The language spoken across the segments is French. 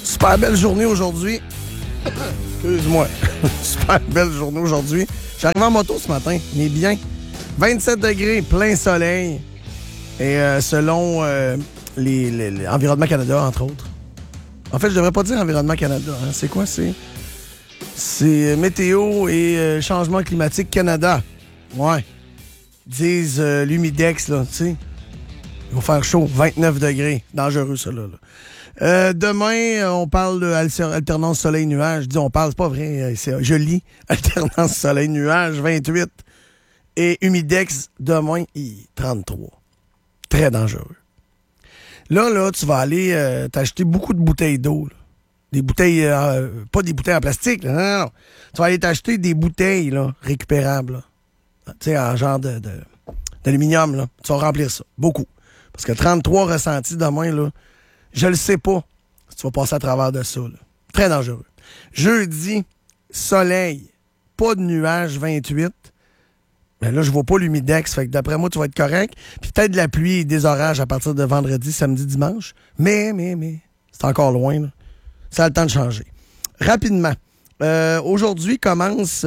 Super belle journée aujourd'hui. Excuse-moi. Super belle journée aujourd'hui. J'arrive en moto ce matin, mais bien. 27 degrés, plein soleil. Et selon l'Environnement Canada, entre autres. En fait, je devrais pas dire Environnement Canada. Hein. C'est quoi? C'est Météo et Changement climatique Canada. Ouais. Ils disent l'humidex, là, tu sais. Il va faire chaud, 29 degrés. Dangereux, ça, là. Demain, on parle d'alternance soleil-nuage. Je dis on parle, c'est pas vrai. Je lis alternance soleil-nuage, 28. Et humidex, demain, 33. Très dangereux. Là, tu vas aller t'acheter beaucoup de bouteilles d'eau. Là. Des bouteilles, pas des bouteilles en plastique. Là, non. Tu vas aller t'acheter des bouteilles là, récupérables. Tu sais, en genre d'aluminium. Là. Tu vas remplir ça. Beaucoup. Parce que 33 ressentis demain, là, je le sais pas si tu vas passer à travers de ça. Là. Très dangereux. Jeudi, soleil, pas de nuages, 28. Mais là, je vois pas l'humidex. Fait que d'après moi, tu vas être correct. Puis peut-être de la pluie et des orages à partir de vendredi, samedi, dimanche. Mais, c'est encore loin. Là. Ça a le temps de changer. Rapidement. Aujourd'hui commencent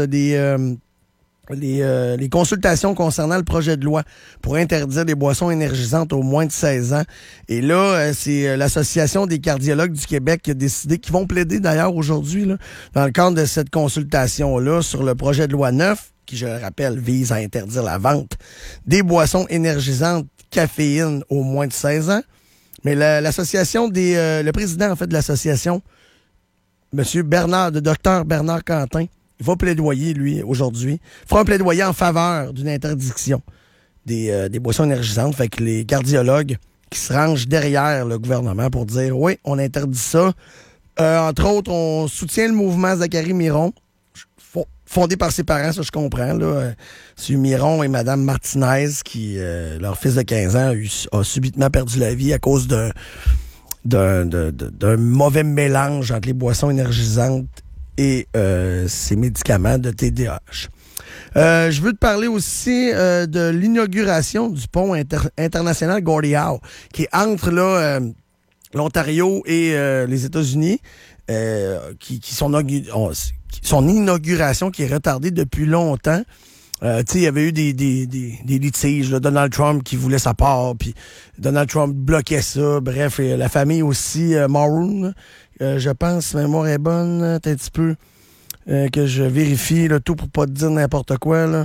les consultations concernant le projet de loi pour interdire les boissons énergisantes aux moins de 16 ans. Et là, c'est l'Association des cardiologues du Québec qui a décidé, qui vont plaider d'ailleurs aujourd'hui, là, dans le cadre de cette consultation-là, sur le projet de loi 9, qui, je le rappelle, vise à interdire la vente des boissons énergisantes caféine aux moins de 16 ans. Mais l'association le président, en fait, de l'association, Dr Bernard Quentin, il va plaidoyer, lui, aujourd'hui. Il fera un plaidoyer en faveur d'une interdiction des boissons énergisantes. Fait que les cardiologues qui se rangent derrière le gouvernement pour dire, oui, on interdit ça. Entre autres, on soutient le mouvement Zachary Miron, fondé par ses parents, ça je comprends. Là. C'est Miron et Mme Martinez, qui, leur fils de 15 ans, a subitement perdu la vie à cause d'un mauvais mélange entre les boissons énergisantes et ces médicaments de TDAH. Je veux te parler aussi de l'inauguration du pont international Gordie Howe, qui est entre l'Ontario et les États-Unis, son inauguration qui est retardée depuis longtemps. Il y avait eu des litiges, là, Donald Trump qui voulait sa part, puis Donald Trump bloquait ça. Bref, et la famille aussi, Maroon, je pense, mémoire est bonne, un petit peu, que je vérifie, là, tout pour pas te dire n'importe quoi, là.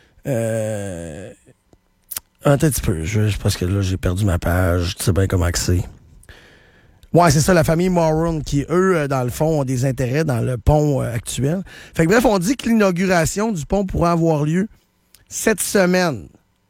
Un petit peu, parce que là, j'ai perdu ma page, tu sais bien comment que c'est. Ouais, c'est ça, la famille Moron, qui, eux, dans le fond, ont des intérêts dans le pont actuel. Fait que bref, on dit que l'inauguration du pont pourra avoir lieu cette semaine.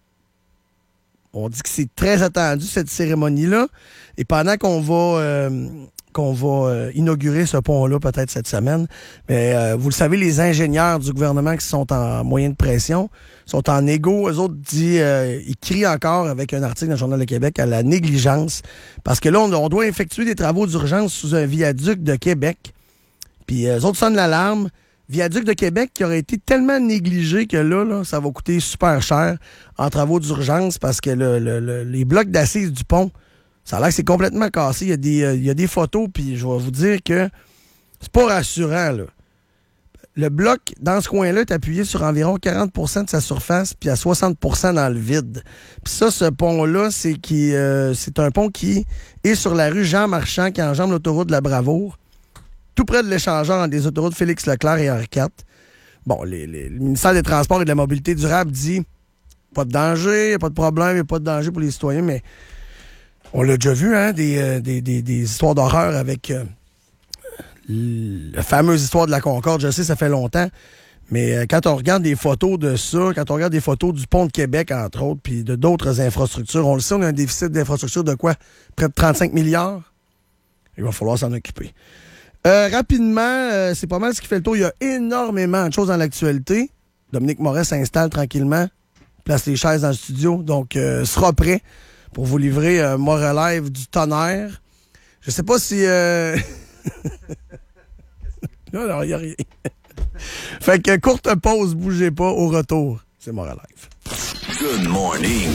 On dit que c'est très attendu, cette cérémonie-là. Et pendant qu'on va inaugurer ce pont-là, peut-être cette semaine, mais vous le savez, les ingénieurs du gouvernement qui sont en moyen de pression sont en égo. Eux autres ils crient encore avec un article dans le Journal de Québec à la négligence. Parce que là, on doit effectuer des travaux d'urgence sous un viaduc de Québec. Puis eux autres sonnent l'alarme. Viaduc de Québec qui aurait été tellement négligé que là, ça va coûter super cher en travaux d'urgence parce que les blocs d'assises du pont, ça a l'air que c'est complètement cassé. Il y a des photos, puis je vais vous dire que c'est pas rassurant, là. Le bloc, dans ce coin-là, est appuyé sur environ 40 % de sa surface, puis à 60 % dans le vide. Puis ça, ce pont-là, c'est un pont qui est sur la rue Jean-Marchand, qui enjambe l'autoroute de la Bravoure, tout près de l'échangeur entre les autoroutes Félix-Leclerc et Henri IV. Bon, le ministère des Transports et de la Mobilité durable dit pas de danger, pas de problème, il n'y a pas de danger pour les citoyens, mais on l'a déjà vu, hein, des histoires d'horreur avec la fameuse histoire de la Concorde. Je sais, ça fait longtemps, mais quand on regarde des photos de ça, quand on regarde des photos du pont de Québec, entre autres, puis de d'autres infrastructures, on le sait, on a un déficit d'infrastructures de quoi? Près de 35 milliards? Il va falloir s'en occuper. Rapidement, c'est pas mal ce qui fait le tour. Il y a énormément de choses dans l'actualité. Dominique Moret s'installe tranquillement, place les chaises dans le studio, donc sera prêt pour vous livrer Moret Live du tonnerre. Je sais pas si... non, il n'y a rien. Fait que courte pause, bougez pas, au retour, c'est Moret Live. Good morning,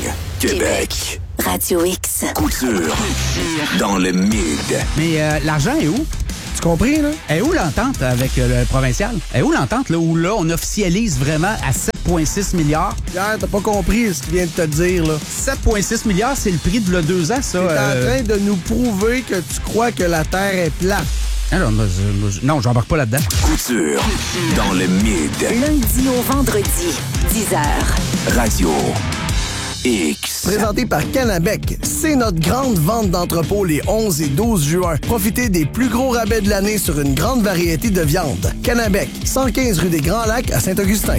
Québec. Radio X. Couture dans le mid. Mais l'argent est où? Tu compris, là? Et où l'entente avec le provincial? Et où l'entente, là, où là, on officialise vraiment à 7,6 milliards? Pierre, t'as pas compris ce qu'il vient de te dire, là. 7,6 milliards, c'est le prix de 2 ans, ça. T'es en train de nous prouver que tu crois que la Terre est plate. Alors, non, j'embarque pas là-dedans. Couture dans le mid. Lundi au vendredi, 10h. Radio X. Présenté par Canabec, c'est notre grande vente d'entrepôt les 11 et 12 juin. Profitez des plus gros rabais de l'année sur une grande variété de viandes. Canabec, 115 rue des Grands Lacs à Saint-Augustin.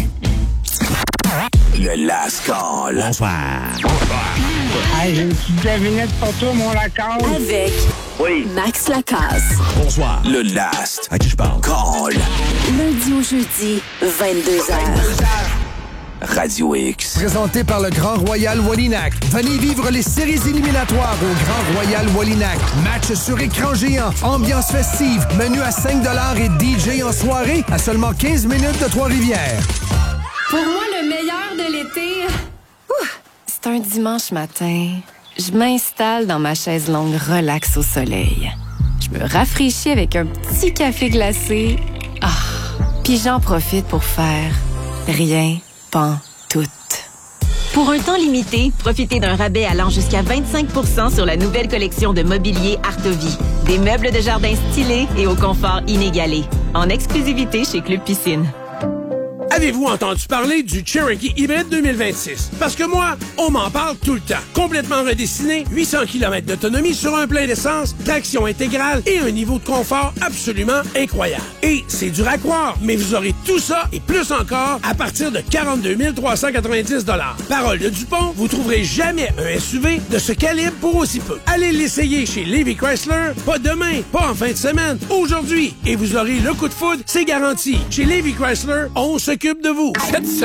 Le Last Call. Bonsoir. Hey, j'ai une petite devinette pour toi, mon Lacasse. Avec Max Lacasse. Bonsoir. Le Last À qui je parle? Call. Lundi au jeudi, 22h. Radio X. Présenté par le Grand Royal Wallinac. Venez vivre les séries éliminatoires au Grand Royal Wallinac. Match sur écran géant, ambiance festive, menu à 5$ et DJ en soirée à seulement 15 minutes de Trois-Rivières. Pour moi, le meilleur de l'été... C'est un dimanche matin. Je m'installe dans ma chaise longue relax au soleil. Je me rafraîchis avec un petit café glacé. Puis j'en profite pour faire rien, pantoute. Pour un temps limité, profitez d'un rabais allant jusqu'à 25% sur la nouvelle collection de mobilier Artovie. Des meubles de jardin stylés et au confort inégalé. En exclusivité chez Club Piscine. Avez-vous entendu parler du Cherokee Hybrid 2026? Parce que moi, on m'en parle tout le temps. Complètement redessiné, 800 km d'autonomie sur un plein d'essence, traction intégrale et un niveau de confort absolument incroyable. Et c'est dur à croire, mais vous aurez tout ça et plus encore à partir de 42 390 $. Parole de Dupont, vous trouverez jamais un SUV de ce calibre pour aussi peu. Allez l'essayer chez Levi Chrysler, pas demain, pas en fin de semaine, aujourd'hui. Et vous aurez le coup de foudre, c'est garanti. Chez Levi Chrysler, on s'occupe de vous. Cette